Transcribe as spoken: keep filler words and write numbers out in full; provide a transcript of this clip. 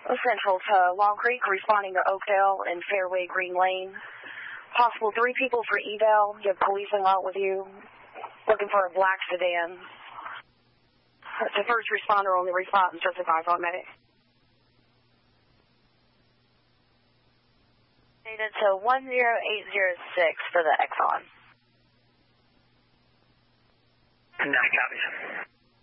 Central to Long Creek, responding to Oakdale and Fairway Green Lane. Possible three people for eval. You have police in lot with you. Looking for a black sedan. It's a first responder only response, just advise on medic. Data to one zero eight zero six for the Exxon. Nine copies.